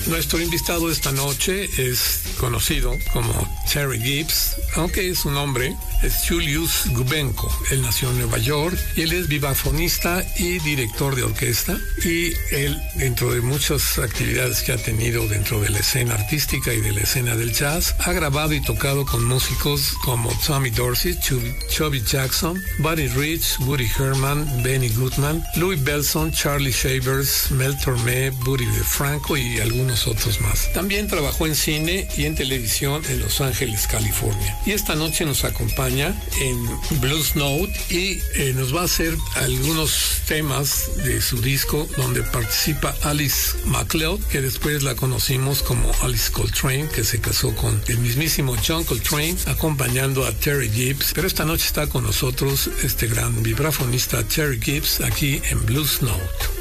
Nuestro invitado esta noche es conocido como Terry Gibbs, aunque su nombre es Julius Gubenko. Él nació en Nueva York y él es vibrafonista y director de orquesta, y él, dentro de muchas actividades que ha tenido dentro de la escena artística y de la escena del jazz, ha grabado y tocado con músicos como Tommy Dorsey, Chubby Jackson, Buddy Rich, Woody Herman, Benny Goodman, Louis Bellson, Charlie Shavers, Mel Tormé, Buddy DeFranco y algunos otros más. También trabajó en cine y en televisión en Los Ángeles, California. Y esta noche nos acompaña en Blues Note y nos va a hacer algunos temas de su disco donde participa Alice MacLeod, que después la conocimos como Alice Coltrane, que se casó con el mismísimo John Coltrane, acompañando a Terry Gibbs. Pero esta noche está con nosotros este gran vibrafonista Terry Gibbs aquí en Blues Note.